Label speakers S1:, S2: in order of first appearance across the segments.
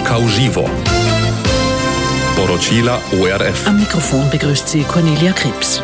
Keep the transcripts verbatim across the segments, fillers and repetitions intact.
S1: Moskau živo. Poročila O R F.
S2: Am Mikrofon begrüßt sie Cornelia Krebs.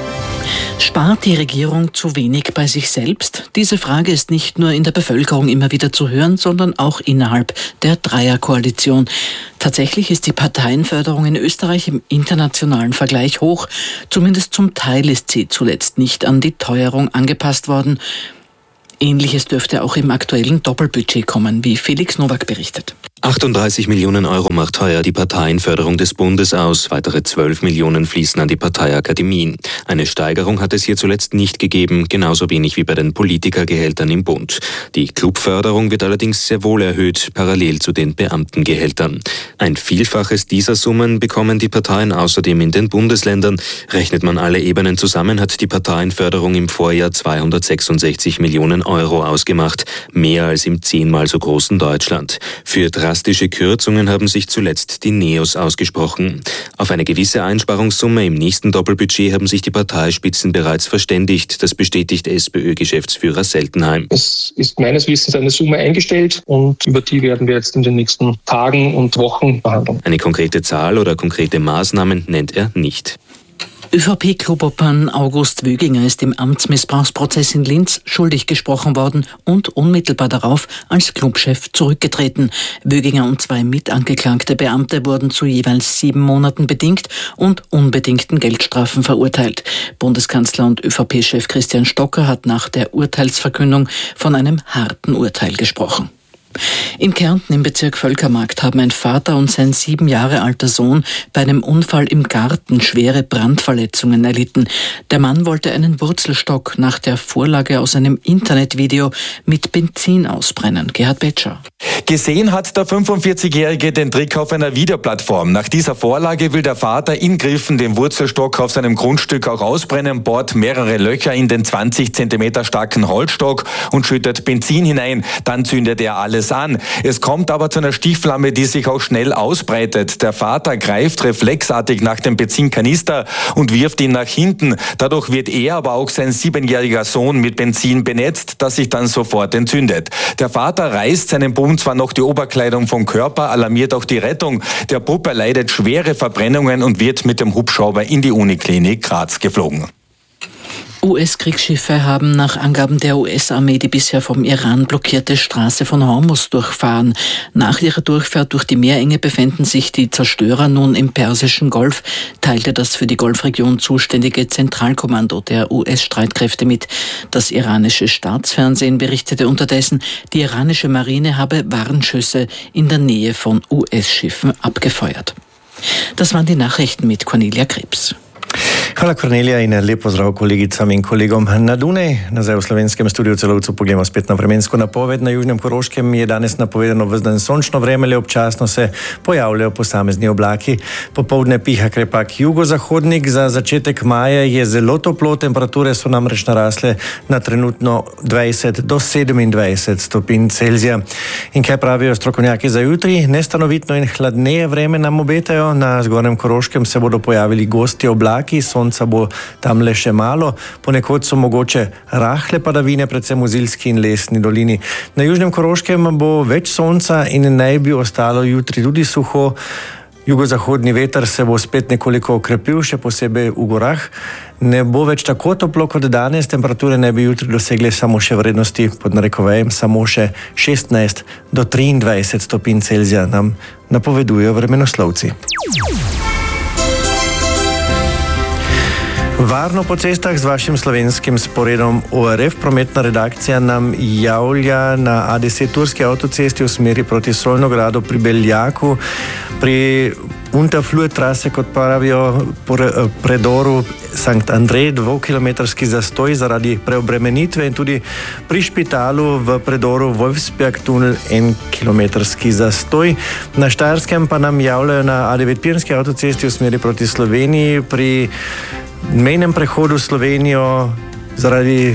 S2: Spart die Regierung zu wenig bei sich selbst? Diese Frage ist nicht nur in der Bevölkerung immer wieder zu hören, sondern auch innerhalb der Dreierkoalition. Tatsächlich ist die Parteienförderung in Österreich im internationalen Vergleich hoch. Zumindest zum Teil ist sie zuletzt nicht an die Teuerung angepasst worden. Ähnliches dürfte auch im aktuellen Doppelbudget kommen, wie Felix Nowak berichtet.
S3: achtunddreißig Millionen Euro macht heuer die Parteienförderung des Bundes aus. Weitere zwölf Millionen fließen an die Parteiakademien. Eine Steigerung hat es hier zuletzt nicht gegeben, genauso wenig wie bei den Politikergehältern im Bund. Die Clubförderung wird allerdings sehr wohl erhöht, parallel zu den Beamtengehältern. Ein Vielfaches dieser Summen bekommen die Parteien außerdem in den Bundesländern. Rechnet man alle Ebenen zusammen, hat die Parteienförderung im Vorjahr zweihundertsechsundsechzig Millionen Euro ausgemacht, mehr als im zehnmal so großen Deutschland. Für drastische Kürzungen haben sich zuletzt die Neos ausgesprochen. Auf eine gewisse Einsparungssumme im nächsten Doppelbudget haben sich die Parteispitzen bereits verständigt. Das bestätigt SPÖ-Geschäftsführer Seltenheim.
S4: Es ist meines Wissens eine Summe eingestellt und über die werden wir jetzt in den nächsten Tagen und Wochen verhandeln.
S3: Eine konkrete Zahl oder konkrete Maßnahmen nennt er nicht.
S2: ÖVP-Klubobmann August Wöginger ist im Amtsmissbrauchsprozess in Linz schuldig gesprochen worden und unmittelbar darauf als Clubchef zurückgetreten. Wöginger und zwei mitangeklagte Beamte wurden zu jeweils sieben Monaten bedingt und unbedingten Geldstrafen verurteilt. Bundeskanzler und ÖVP-Chef Christian Stocker hat nach der Urteilsverkündung von einem harten Urteil gesprochen. In Kärnten im Bezirk Völkermarkt haben ein Vater und sein sieben Jahre alter Sohn bei einem Unfall im Garten schwere Brandverletzungen erlitten. Der Mann wollte einen Wurzelstock nach der Vorlage aus einem Internetvideo mit Benzin ausbrennen. Gerhard Betscher.
S5: Gesehen hat der fünfundvierzigjährige den Trick auf einer Videoplattform. Nach dieser Vorlage will der Vater in Griffen den Wurzelstock auf seinem Grundstück auch ausbrennen, bohrt mehrere Löcher in den zwanzig Zentimeter starken Holzstock und schüttet Benzin hinein. Dann zündet er alles an. Es kommt aber zu einer Stichflamme, die sich auch schnell ausbreitet. Der Vater greift reflexartig nach dem Benzinkanister und wirft ihn nach hinten. Dadurch wird er, aber auch sein siebenjähriger Sohn mit Benzin benetzt, das sich dann sofort entzündet. Der Vater reißt seinem Bub zwar noch die Oberkleidung vom Körper, alarmiert auch die Rettung. Der Bub erleidet schwere Verbrennungen und wird mit dem Hubschrauber in die Uniklinik Graz geflogen.
S2: U S-Kriegsschiffe haben nach Angaben der U S-Armee die bisher vom Iran blockierte Straße von Hormuz durchfahren. Nach ihrer Durchfahrt durch die Meerenge befänden sich die Zerstörer nun im Persischen Golf, teilte das für die Golfregion zuständige Zentralkommando der U S-Streitkräfte mit. Das iranische Staatsfernsehen berichtete unterdessen, die iranische Marine habe Warnschüsse in der Nähe von U S-Schiffen abgefeuert. Das waren die Nachrichten mit Cornelia Krebs.
S6: Hvala Kornelija in lep pozdrav kolegicam in kolegom na Dunaj. Nazaj v slovenskem studiu Celovcu pogledamo spet na vremensko napoved. Na južnem Koroškem je danes napovedano ves dan sončno vreme, le občasno se pojavljajo posamezni oblaki. Popoldne piha krepak jugozahodnik, za začetek maja je zelo toplo, temperature so namreč narasle na trenutno dvajset do sedemindvajset stopinj Celzija. In kaj pravijo strokovnjaki za jutri? Nestanovitno in hladneje vreme nam obetajo. Na zgornjem Koroškem se bodo pojavili gosti oblaki, sonca bo tam le še malo, ponekod so mogoče rahle padavine, predvsem v Zilski in Lesni dolini. Na južnem Koroškem bo več sonca in naj bi ostalo jutri tudi suho. Jugozahodni veter se bo spet nekoliko okrepil, še posebej v gorah. Ne bo več tako toplo kot danes, temperature ne bi jutri dosegle samo še vrednosti, pod narekovajem samo še šestnajst do triindvajset stopinj Celzija, nam napovedujejo vremenoslovci. Varno po cestah z vašim slovenskim sporedom O R F. Prometna redakcija nam javlja na A deset turski avtocesti v smeri proti Solnogradu pri Beljaku, pri Unterflur trase, kot pravijo, predoru Sankt Andrej, dvokilometrski zastoj zaradi preobremenitve in tudi pri Špitalu v predoru Wolfsberg tunel enkilometrski zastoj. Na Štajerskem pa nam javljajo na A devet pirnski avtocesti v smeri proti Sloveniji pri mejnem prehodu Slovenijo zaradi,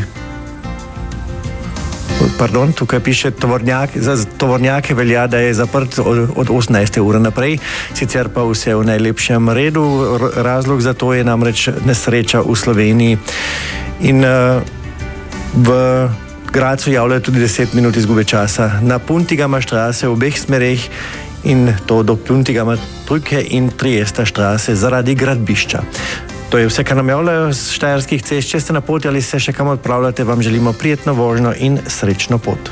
S6: pardon, tukaj piše tovornjak, za tovornjake velja, da je zaprt od, od osemnajste ure naprej, sicer pa vse v najlepšem redu. Razlog za to je namreč nesreča v Sloveniji in uh, v Gracu javljajo tudi deset minut izgube časa. Na Puntigama štrase v obeh smereh in to do Pluntigama Brücke in Triester Straße zaradi gradbišča. To je vse, kar nam javljajo z štajerskih cest. Če ste na poti ali se še kam odpravljate, vam želimo prijetno vožnjo in srečno pot.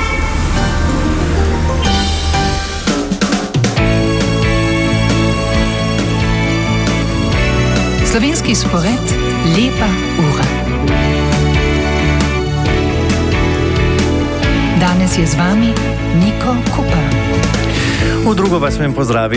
S1: Slovenski spored, lepa ura. Danes je z vami Niko Kupa.
S6: V drugo vas smem pozdraviti.